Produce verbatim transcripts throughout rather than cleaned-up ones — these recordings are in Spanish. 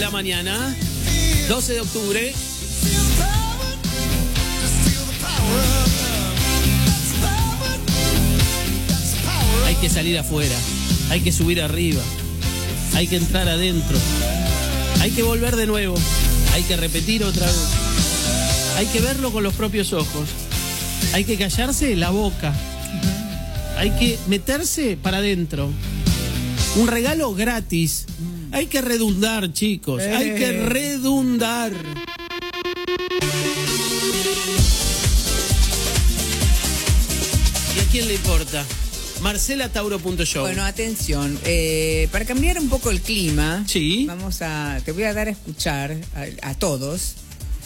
la mañana, doce de octubre. Hay que salir afuera, hay que subir arriba, hay que entrar adentro, hay que volver de nuevo, hay que repetir otra vez, hay que verlo con los propios ojos, hay que callarse la boca, hay que meterse para adentro. Un regalo gratis. Hay que redundar, chicos, eh. hay que redundar. ¿Y a quién le importa? Marcela Tauro punto show. Bueno, atención, eh, para cambiar un poco el clima, sí. Vamos a, te voy a dar a escuchar a, a todos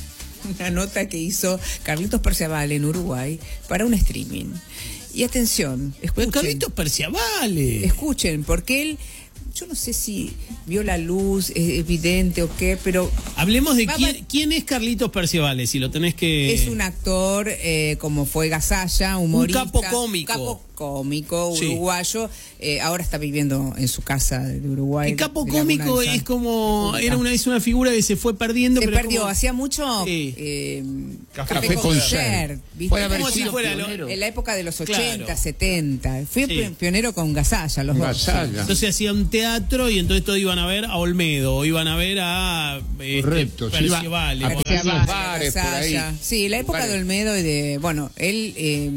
una nota que hizo Carlitos Perciabale en Uruguay para un streaming. Y atención, escuchen. Carlitos Perciabale. Escuchen, porque él, yo no sé si vio la luz, es evidente o qué, pero... Hablemos de quién, quién es Carlitos Perciabale, si lo tenés que... Es un actor, eh, como fue Gasalla, humorista. Un capo cómico. Un capo cómico, sí. Uruguayo. Eh, ahora está viviendo en su casa de Uruguay. El capo cómico es como... Era una vez una figura que se fue perdiendo. Se pero perdió, como... hacía mucho... Sí. Eh, Café, café con con Ser. ¿viste? Como si fuera lo... En la época de los ochenta, claro. setenta. Fue sí. pionero con Gasalla, los Gasalla. dos. Entonces hacía un teatro y entonces todos iban a ver a Olmedo, o iban a ver a este, Correcto, Perciabale. sí, Perciabale, bares por ahí. Sí, la época Bares. de Olmedo y de... Bueno, él... Eh,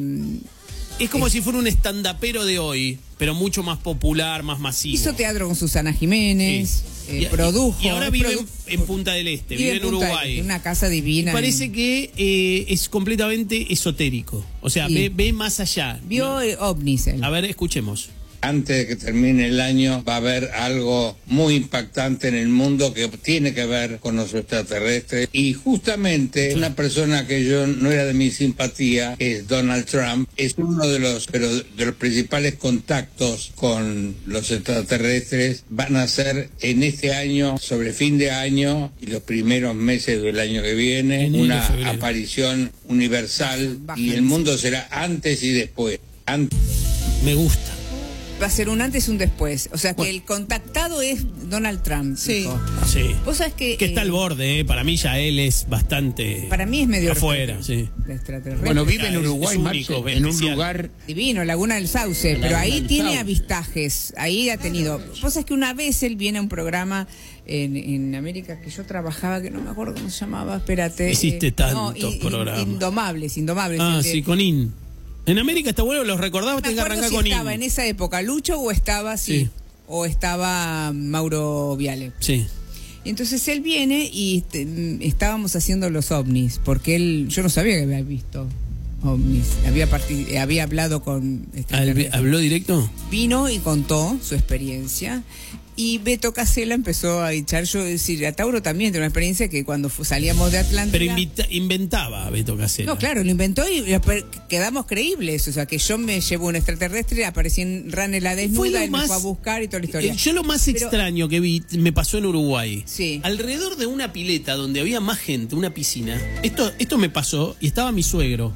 es como es, si fuera un estandapero de hoy, pero mucho más popular, más masivo. hizo teatro con Susana Jiménez, sí. eh, y, produjo... Y, y ahora vive produ en, en Punta del Este, vive, vive en Uruguay. En una casa divina. Y parece en... que eh, es completamente esotérico. O sea, sí. ve, ve más allá. Vio ¿no? eh, ovnis él. A ver, escuchemos. Antes de que termine el año va a haber algo muy impactante en el mundo que tiene que ver con los extraterrestres. Y justamente una persona que yo no era de mi simpatía, que es Donald Trump, es uno de los, pero de los principales contactos con los extraterrestres. Van a ser en este año, sobre fin de año y los primeros meses del año que viene, Enero, una febrero. aparición universal y el mundo será antes y después. Antes. Me gusta. Va a ser un antes y un después. O sea, que Bueno. el contactado es Donald Trump. Sí. Dijo. Sí. Vos sabés que... Que está eh, al borde, ¿eh? Para mí ya él es bastante... Para mí es medio... afuera, sí. de extraterrestre. Bueno, vive en Es- Uruguay, es Marce, único, en un especial. lugar... Divino, Laguna del Sauce, Laguna pero ahí del tiene Sauce. avistajes, ahí ha tenido. Vos sabés que una vez él viene a un programa en, en América que yo trabajaba, que no me acuerdo cómo se llamaba, espérate. Existe eh, tantos no, in- programas. Indomables, Indomables. Ah, el de- sí, con In. En América está bueno, los recordabas, No me tenés que acuerdo arrancar si con estaba In. en esa época Lucho o estaba, sí, Sí. o estaba Mauro Viale. Sí. Entonces él viene y este, mm, estábamos haciendo los ovnis, porque él, yo no sabía que había visto ovnis, había, parti- había hablado con... extraterrestres. ¿Habló directo? Vino y contó su experiencia y Beto Casella empezó a echar, yo decir, a Tauro también tiene una experiencia que cuando fu- salíamos de Atlántida... Pero invita- inventaba Beto Casella. No, claro, lo inventó y y ap- quedamos creíbles, o sea, que yo me llevo un extraterrestre, aparecí en Rane la Fue desnuda, lo él más- me fue a buscar y toda la historia. Eh, Yo lo más Pero- extraño que vi me pasó en Uruguay. Sí. Alrededor de una pileta donde había más gente, una piscina. Esto, esto me pasó y estaba mi suegro.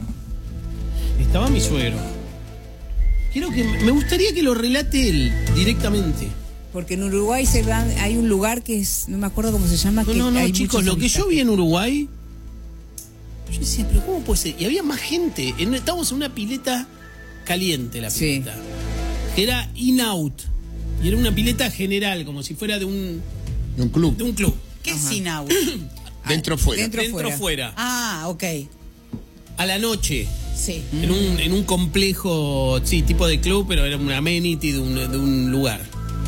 Estaba mi suegro. Quiero que me gustaría que lo relate él directamente. Porque en Uruguay se van, hay un lugar que es, no me acuerdo cómo se llama. No, que no, no, hay chicos, muchos lo que yo habitantes. vi en Uruguay, yo decía, pero ¿cómo puede ser? Y había más gente. En- estábamos en una pileta caliente, la Sí. pileta. Que era in-out. Y era una pileta general, como si fuera de un, de un club. de un club. ¿Qué es sin agua? Dentro fuera. dentro- Dentro fuera. fuera. Ah, ok. A la noche. Sí. En un, en un complejo, sí, tipo de club, pero era un amenity de un, de un lugar.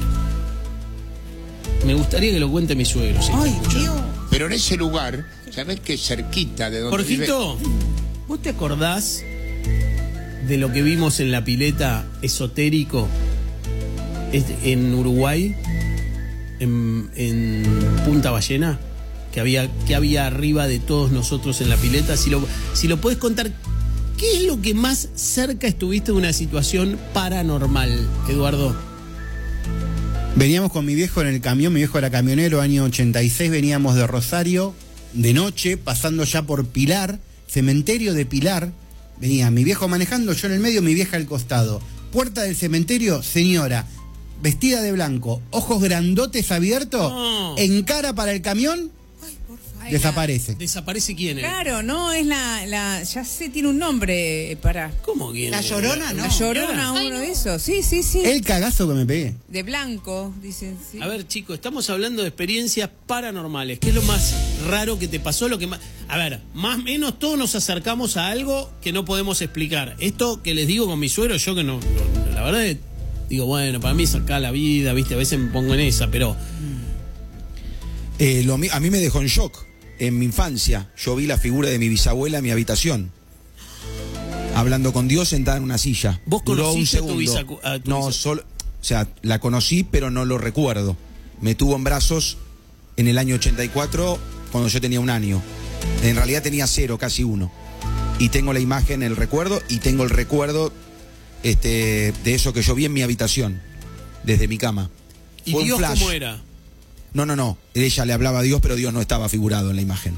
Me gustaría que lo cuente mi suegro. Si Ay, está escuchando. Dios. Pero en ese lugar, ¿sabés que cerquita de donde vive? Jorgito, ¿vos te acordás de lo que vimos en la pileta esotérico es- en Uruguay, en, en Punta Ballena? Que había, que había arriba de todos nosotros en la pileta. Si lo, si lo podés contar, ¿qué es lo que más cerca estuviste de una situación paranormal, Eduardo? Veníamos con mi viejo en el camión, mi viejo era camionero, año ochenta y seis, veníamos de Rosario, de noche, pasando ya por Pilar, cementerio de Pilar, venía mi viejo manejando, yo en el medio, mi vieja al costado. Puerta del cementerio, señora, vestida de blanco, ojos grandotes abiertos, No. encara para el camión, Ay, desaparece. ¿Desaparece quién es? Claro, no, es la, la, ya sé, tiene un nombre eh, para... ¿Cómo quién La es? Llorona, ¿no? La Llorona, uno de esos, sí, sí, sí. El cagazo que me pegué. De blanco, dicen, sí. A ver, chicos, estamos hablando de experiencias paranormales. ¿Qué es lo más raro que te pasó? Lo que más... A ver, más o menos todos nos acercamos a algo que no podemos explicar. Esto que les digo con mi suegro, yo que no... no la verdad es, digo, bueno, para mí es acá la vida, ¿viste? A veces me pongo en esa, pero... Eh, lo, a mí me dejó en shock. En mi infancia, yo vi la figura de mi bisabuela en mi habitación, hablando con Dios sentada en una silla. ¿Vos Duró conociste un a tu segundo. bisacu- a tu No, bisacu- solo, o sea, la conocí, pero no lo recuerdo. Me tuvo en brazos en el año ochenta y cuatro, cuando yo tenía un año. En realidad tenía cero, casi uno. Y tengo la imagen, el recuerdo, y tengo el recuerdo este, de eso que yo vi en mi habitación, desde mi cama. ¿Y Fue un Dios flash. cómo era? No, no, no. Ella le hablaba a Dios, pero Dios no estaba figurado en la imagen.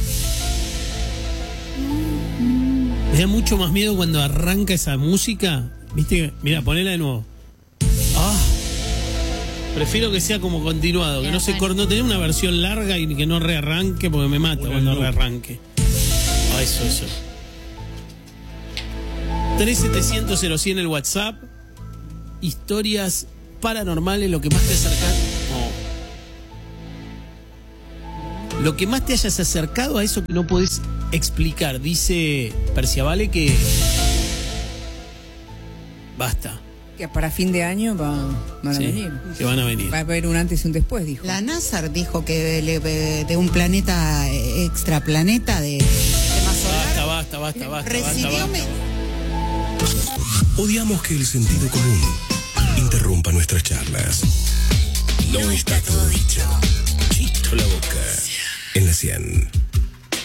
Me da mucho más miedo cuando arranca esa música. ¿Viste? Mira, ponela de nuevo. Ah. Prefiero que sea como continuado, que no se corte, no tener una versión larga y que no rearranque porque me mata cuando rearranque. Ah, eso, eso. tres setecientos cero cien el WhatsApp. Historias paranormales, lo que más te acercas. No. Lo que más te hayas acercado a eso que no podés explicar. Dice Perciavale que... Basta. Que para fin de año va- van a Sí, venir. que van a venir. Va a haber un antes y un después, dijo. La NASA dijo que le- de un planeta eh, extraplaneta de, de más Basta, solar basta, basta, basta. recibió basta, me- basta. Odiamos que el sentido común interrumpa nuestras charlas. No está todo dicho. Chito la boca. En la cien.